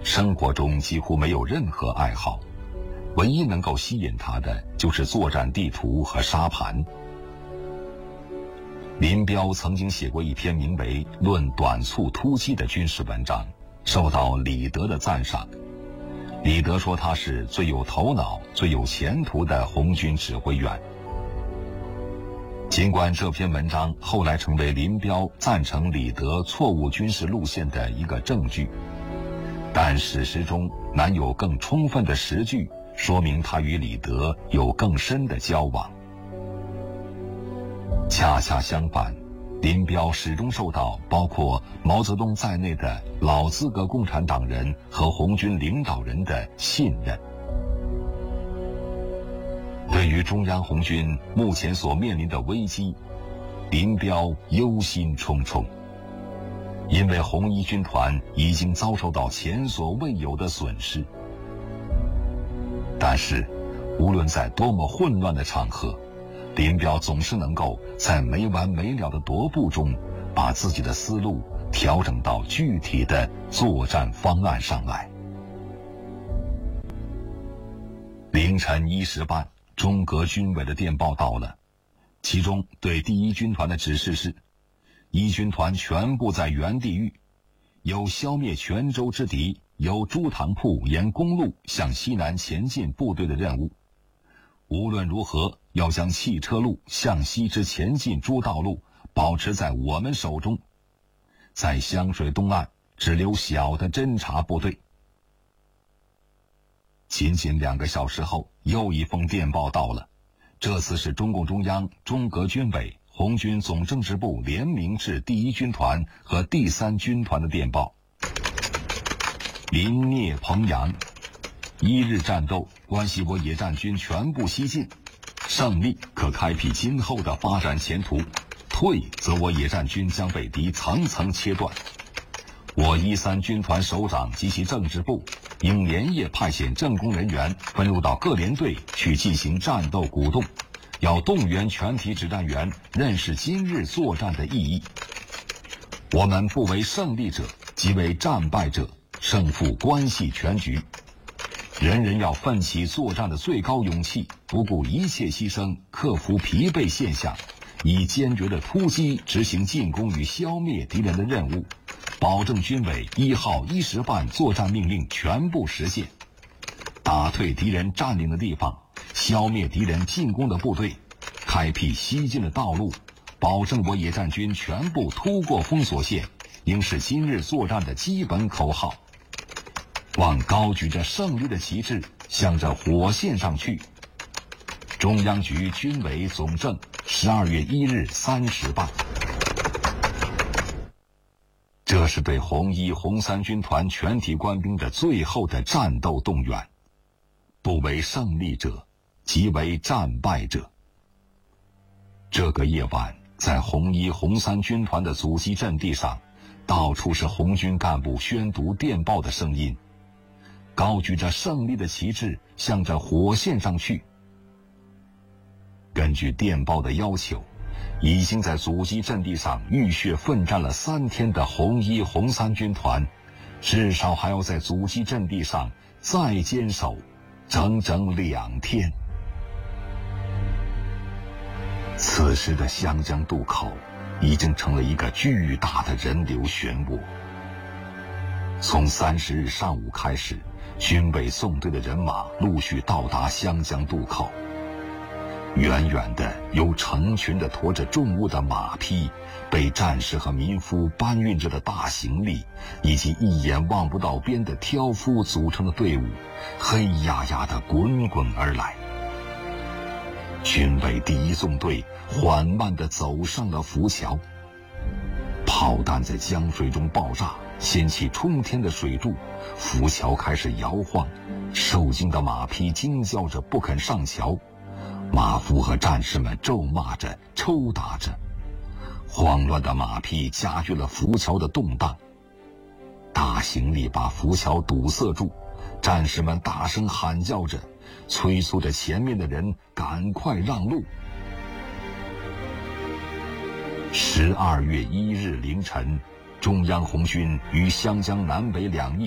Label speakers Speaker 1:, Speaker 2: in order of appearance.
Speaker 1: 生活中几乎没有任何爱好，唯一能够吸引他的就是作战地图和沙盘。林彪曾经写过一篇名为《论短促突击》的军事文章，受到李德的赞赏。李德说他是最有头脑、最有前途的红军指挥员。尽管这篇文章后来成为林彪赞成李德错误军事路线的一个证据，但史实中难有更充分的实据说明他与李德有更深的交往。恰恰相反，林彪始终受到包括毛泽东在内的老资格共产党人和红军领导人的信任。对于中央红军目前所面临的危机，林彪忧心忡忡，因为红一军团已经遭受到前所未有的损失。但是，无论在多么混乱的场合，林彪总是能够在没完没了的踱步中，把自己的思路调整到具体的作战方案上来。凌晨1时半，中革军委的电报到了，其中对第一军团的指示是：一军团全部在原地域，有消灭泉州之敌，由朱塘铺沿公路向西南前进部队的任务。无论如何，要将汽车路向西之前进诸道路保持在我们手中，在湘水东岸只留小的侦察部队。仅仅2个小时后，又一封电报到了，这次是中共中央、中革军委、红军总政治部联名致第一军团和第3军团的电报。林聂彭阳，1日战斗关系我野战军全部西进，胜利可开辟今后的发展前途，退则我野战军将被敌层层切断。我1、3军团首长及其政治部应连夜派遣政工人员分入到各连队去进行战斗鼓动，要动员全体指战员认识今日作战的意义。我们不为胜利者，即为战败者，胜负关系全局。人人要奋起作战的最高勇气，不顾一切牺牲，克服疲惫现象，以坚决的突击执行进攻与消灭敌人的任务，保证军委1号1时半作战命令全部实现，打退敌人占领的地方，消灭敌人进攻的部队，开辟西进的道路，保证我野战军全部突过封锁线，应是今日作战的基本口号。望高举着胜利的旗帜，向着火线上去。中央局军委总政12月1日3时半。这是对红1、红3军团全体官兵的最后的战斗动员，不为胜利者，即为战败者。这个夜晚，在红1、红3军团的阻击阵地上，到处是红军干部宣读电报的声音，高举着胜利的旗帜，向着火线上去。根据电报的要求，已经在阻击阵地上浴血奋战了3天的红1、红3军团，至少还要在阻击阵地上再坚守整整2天。此时的湘江渡口已经成了一个巨大的人流漩涡。从30日上午开始，军委送队的人马陆续到达湘江渡口。远远的由成群的驮着重物的马匹，被战士和民夫搬运着的大行李，以及一眼望不到边的挑夫组成的队伍，黑压压地滚滚而来。军委第1纵队缓慢地走上了浮桥，炮弹在江水中爆炸，掀起冲天的水柱，浮桥开始摇晃，受惊的马匹惊叫着不肯上桥，马夫和战士们咒骂着抽打着，慌乱的马匹加剧了浮桥的动荡，大行李把浮桥堵塞住，战士们大声喊叫着，催促着前面的人赶快让路。12月1日凌晨，中央红军于湘江南北两翼